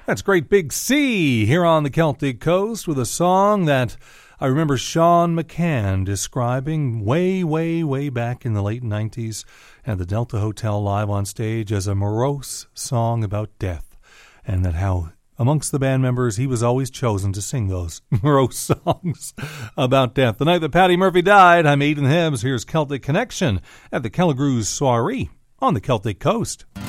That's Great Big Sea here on the Celtic Coast with a song that I remember Sean McCann describing way back in the late 90s at the Delta Hotel live on stage as a morose song about death, and that how amongst the band members he was always chosen to sing those morose songs about death. The night that Paddy Murphy died, I'm Aidan Hibbs. Here's Celtic Connection at the Kelligrews Soiree on the Celtic Coast.